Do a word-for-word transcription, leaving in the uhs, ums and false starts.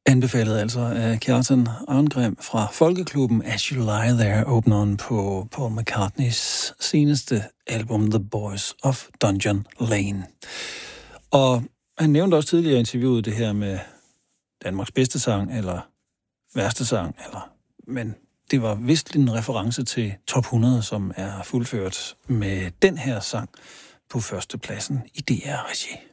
Anbefalet altså af Kjartan Arngrim fra Folkeklubben As You Lie There, åbneren på Paul McCartneys seneste album The Boys of Dungeon Lane. Og han nævnte også tidligere i interviewet det her med Danmarks bedste sang, eller værste sang, eller, men det var vist en reference til Top hundrede, som er fuldført med den her sang på førstepladsen i D R-regi.